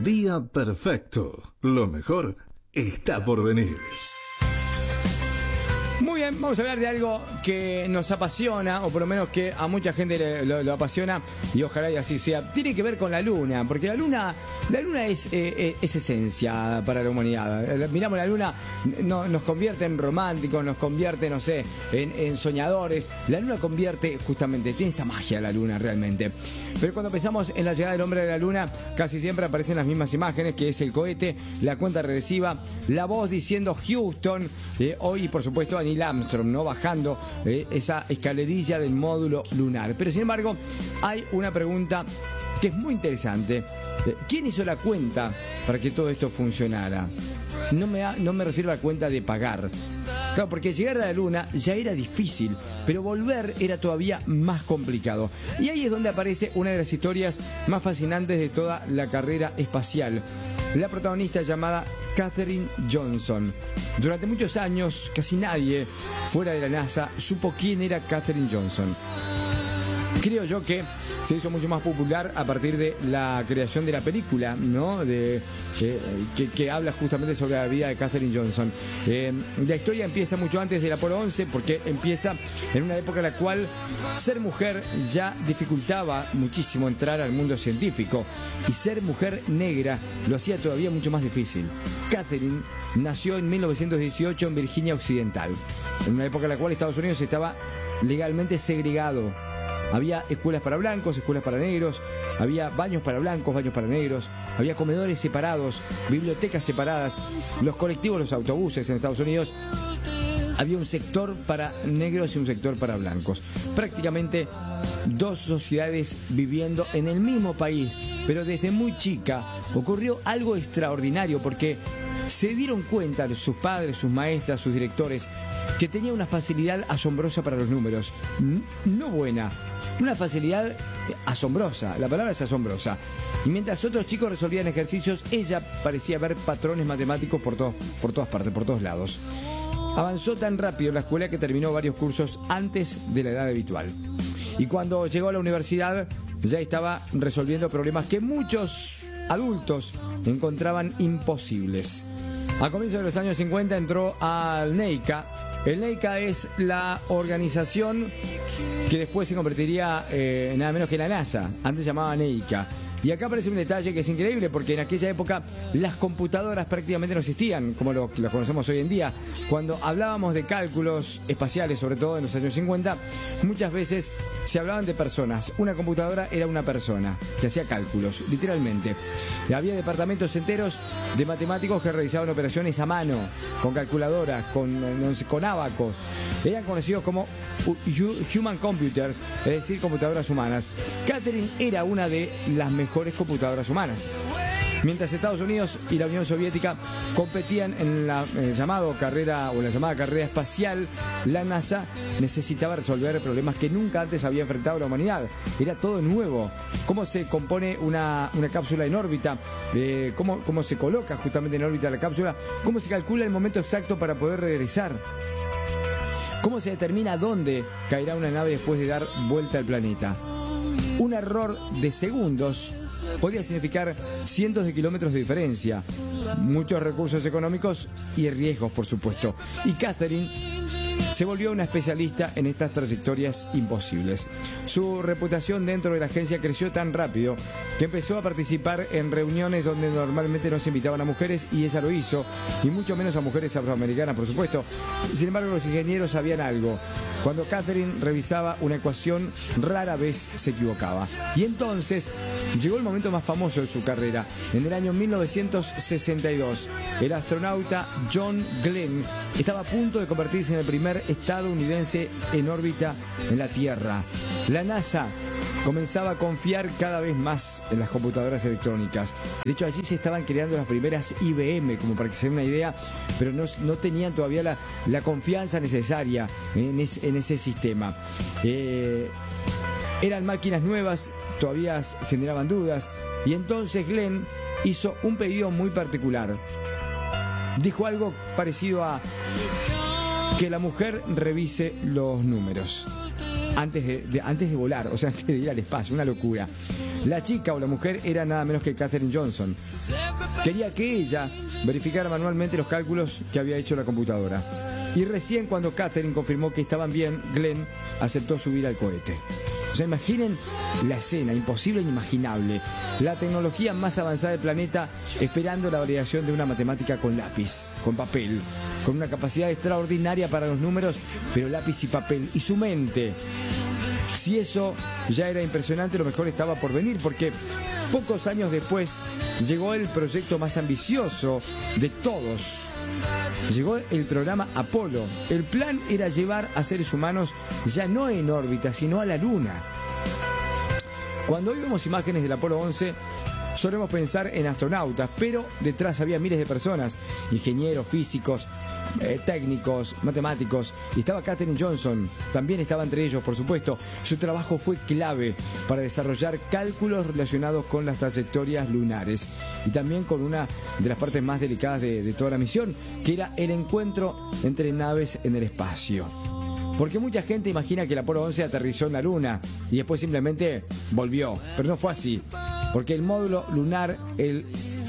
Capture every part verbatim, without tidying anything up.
Día perfecto. Lo mejor está por venir. Muy bien, vamos a hablar de algo que nos apasiona, o por lo menos que a mucha gente le, lo, lo apasiona, y ojalá y así sea. Tiene que ver con la luna, porque la luna la luna es, eh, es esencia para la humanidad. Miramos la luna, no, nos convierte en románticos, nos convierte, no sé, en, en soñadores. La luna convierte, justamente, tiene esa magia la luna realmente. Pero cuando pensamos en la llegada del hombre de la luna, casi siempre aparecen las mismas imágenes, que es el cohete, la cuenta regresiva, la voz diciendo Houston, eh, hoy por supuesto Neil Armstrong, ¿no? Bajando eh, esa escalerilla del módulo lunar. Pero sin embargo, hay una pregunta que es muy interesante. Eh, ¿Quién hizo la cuenta para que todo esto funcionara? No me, ha, no me refiero a la cuenta de pagar. Claro, porque llegar a la luna ya era difícil, pero volver era todavía más complicado. Y ahí es donde aparece una de las historias más fascinantes de toda la carrera espacial. La protagonista llamada Katherine Johnson. Durante muchos años, casi nadie fuera de la NASA supo quién era Katherine Johnson. Creo yo que se hizo mucho más popular a partir de la creación de la película, ¿no? De, eh, que, que habla justamente sobre la vida de Katherine Johnson. Eh, la historia empieza mucho antes del Apolo once, porque empieza en una época en la cual ser mujer ya dificultaba muchísimo entrar al mundo científico, y ser mujer negra lo hacía todavía mucho más difícil. Katherine nació en mil novecientos dieciocho en Virginia Occidental, en una época en la cual Estados Unidos estaba legalmente segregado. Había escuelas para blancos, escuelas para negros, había baños para blancos, baños para negros, había comedores separados, bibliotecas separadas, los colectivos, los autobuses en Estados Unidos. Había un sector para negros y un sector para blancos. Prácticamente dos sociedades viviendo en el mismo país, pero desde muy chica ocurrió algo extraordinario, porque se dieron cuenta sus padres, sus maestras, sus directores, que tenía una facilidad asombrosa para los números. No buena, una facilidad asombrosa. La palabra es asombrosa. Y mientras otros chicos resolvían ejercicios, ella parecía ver patrones matemáticos por, to- por todas partes, por todos lados. Avanzó tan rápido en la escuela que terminó varios cursos antes de la edad habitual. Y cuando llegó a la universidad, ya estaba resolviendo problemas que muchos adultos encontraban imposibles. A comienzos de los años cincuenta entró al NEICA. El NEICA es la organización que después se convertiría eh, nada menos que en la NASA. Antes se llamaba NEICA. Y acá aparece un detalle que es increíble, porque en aquella época las computadoras prácticamente no existían como lo, lo conocemos hoy en día. Cuando hablábamos de cálculos espaciales, sobre todo en los años cincuenta, muchas veces se hablaban de personas. Una computadora era una persona que hacía cálculos, literalmente. Y había departamentos enteros de matemáticos que realizaban operaciones a mano, con calculadoras, con, no sé, con ábacos. Eran conocidos como human computers, es decir, computadoras humanas. Katherine era una de las mejores computadoras humanas. Mientras Estados Unidos y la Unión Soviética competían en la en el llamado carrera o en la llamada carrera espacial, la NASA necesitaba resolver problemas que nunca antes había enfrentado la humanidad. Era todo nuevo. Cómo se compone una, una cápsula en órbita, eh, cómo, cómo se coloca justamente en órbita la cápsula, cómo se calcula el momento exacto para poder regresar, cómo se determina dónde caerá una nave después de dar vuelta al planeta. Un error de segundos podía significar cientos de kilómetros de diferencia, muchos recursos económicos y riesgos, por supuesto. Y Katherine se volvió una especialista en estas trayectorias imposibles. Su reputación dentro de la agencia creció tan rápido que empezó a participar en reuniones donde normalmente no se invitaban a mujeres, y ella lo hizo, y mucho menos a mujeres afroamericanas, por supuesto. Sin embargo, los ingenieros sabían algo. Cuando Katherine revisaba una ecuación, rara vez se equivocaba. Y entonces llegó el momento más famoso de su carrera. En el año mil novecientos sesenta y dos, el astronauta John Glenn estaba a punto de convertirse en el primer estadounidense en órbita en la Tierra. La NASA comenzaba a confiar cada vez más en las computadoras electrónicas. De hecho, allí se estaban creando las primeras I B M, como para que se den una idea, pero no, no tenían todavía la, la confianza necesaria en, es, en ese sistema. Eh, eran máquinas nuevas, todavía generaban dudas, y entonces Glenn hizo un pedido muy particular. Dijo algo parecido a que la mujer revise los números antes de, de, antes de volar, o sea, antes de ir al espacio. Una locura. La chica o la mujer era nada menos que Katherine Johnson. Quería que ella verificara manualmente los cálculos que había hecho la computadora. Y recién cuando Katherine confirmó que estaban bien, Glenn aceptó subir al cohete. O sea, imaginen la escena, imposible e inimaginable. La tecnología más avanzada del planeta esperando la validación de una matemática con lápiz, con papel, con una capacidad extraordinaria para los números, pero lápiz y papel. Y su mente. Si eso ya era impresionante, lo mejor estaba por venir, porque pocos años después llegó el proyecto más ambicioso de todos. Llegó el programa Apolo. El plan era llevar a seres humanos ya no en órbita, sino a la Luna. Cuando hoy vemos imágenes del Apolo once, solemos pensar en astronautas, pero detrás había miles de personas, ingenieros, físicos, eh, técnicos, matemáticos, y estaba Katherine Johnson, también estaba entre ellos, por supuesto. Su trabajo fue clave para desarrollar cálculos relacionados con las trayectorias lunares y también con una de las partes más delicadas de, de toda la misión, que era el encuentro entre naves en el espacio. Porque mucha gente imagina que el Apolo once aterrizó en la Luna y después simplemente volvió, pero no fue así. Porque el módulo lunar, el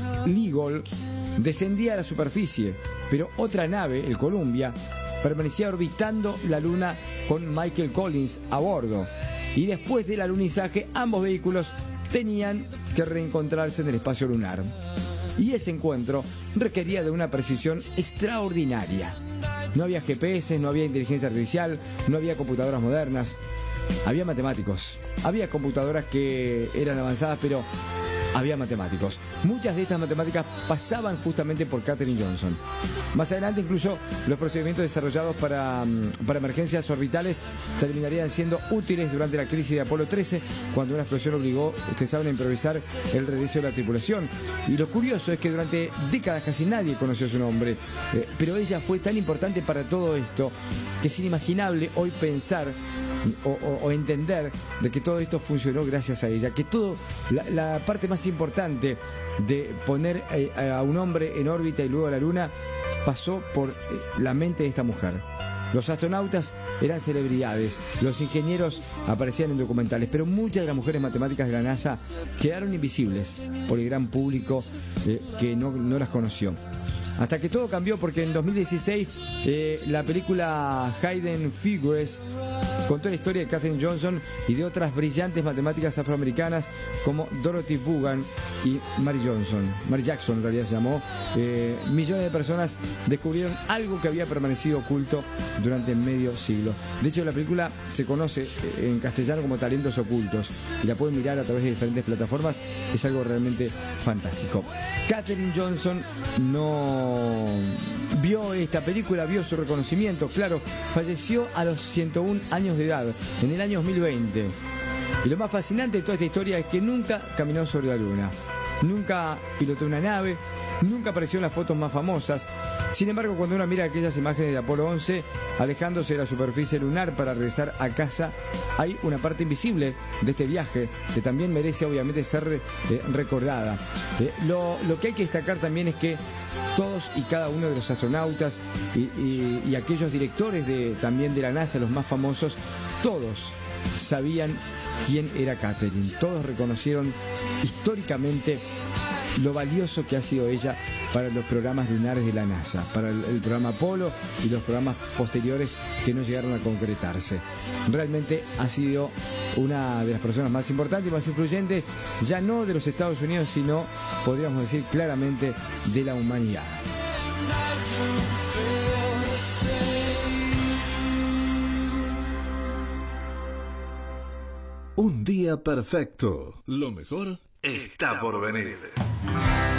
Eagle, descendía a la superficie, pero otra nave, el Columbia, permanecía orbitando la Luna con Michael Collins a bordo. Y después del alunizaje, ambos vehículos tenían que reencontrarse en el espacio lunar. Y ese encuentro requería de una precisión extraordinaria. No había G P S, no había inteligencia artificial, no había computadoras modernas. Había matemáticos, había computadoras que eran avanzadas, pero había matemáticos. Muchas de estas matemáticas pasaban justamente por Katherine Johnson. Más adelante incluso los procedimientos desarrollados para, para emergencias orbitales terminarían siendo útiles durante la crisis de Apolo trece, cuando una explosión obligó, ustedes saben, a improvisar el regreso de la tripulación. Y lo curioso es que durante décadas casi nadie conoció su nombre, eh, pero ella fue tan importante para todo esto que es inimaginable hoy pensar O, o, o entender de que todo esto funcionó gracias a ella, que todo la, la parte más importante de poner eh, a un hombre en órbita y luego a la Luna pasó por eh, la mente de esta mujer. Los astronautas eran celebridades, los ingenieros aparecían en documentales, pero muchas de las mujeres matemáticas de la NASA quedaron invisibles por el gran público eh, que no, no las conoció. Hasta que todo cambió, porque en dos mil dieciséis eh, la película Hidden Figures contó la historia de Katherine Johnson y de otras brillantes matemáticas afroamericanas como Dorothy Vaughan y Mary Johnson. Mary Jackson en realidad se llamó. Eh, millones de personas descubrieron algo que había permanecido oculto durante medio siglo. De hecho, la película se conoce en castellano como Talentos Ocultos y la pueden mirar a través de diferentes plataformas. Es algo realmente fantástico. Katherine Johnson no vio esta película, vio su reconocimiento. Claro, falleció a los ciento uno años de edad, en el año dos mil veinte. Y lo más fascinante de toda esta historia es que nunca caminó sobre la Luna, nunca pilotó una nave, nunca apareció en las fotos más famosas. Sin embargo, cuando uno mira aquellas imágenes de Apolo once alejándose de la superficie lunar para regresar a casa, hay una parte invisible de este viaje que también merece obviamente ser eh, recordada. Eh, lo, lo que hay que destacar también es que todos y cada uno de los astronautas y, y, y aquellos directores de, también de la NASA, los más famosos, todos sabían quién era Katherine. Todos reconocieron históricamente lo valioso que ha sido ella para los programas lunares de la NASA, para el, el programa Apolo y los programas posteriores que no llegaron a concretarse. Realmente ha sido una de las personas más importantes y más influyentes, ya no de los Estados Unidos, sino, podríamos decir claramente, de la humanidad. Un día perfecto. Lo mejor está por venir.